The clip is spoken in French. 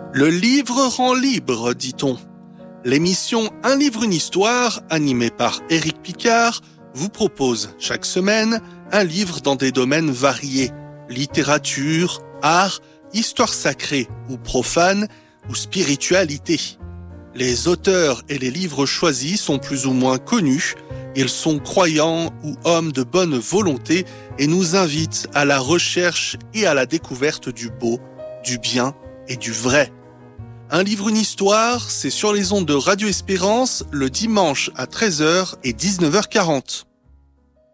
Le livre rend libre, dit-on. L'émission Un livre, une histoire, animée par Éric Picard, vous propose chaque semaine un livre dans des domaines variés. Littérature, art, histoire sacrée ou profane, ou spiritualité. Les auteurs et les livres choisis sont plus ou moins connus. Ils sont croyants ou hommes de bonne volonté et nous invitent à la recherche et à la découverte du beau, du bien et du vrai. Un livre, une histoire, c'est sur les ondes de Radio Espérance le dimanche à 13h et 19h40.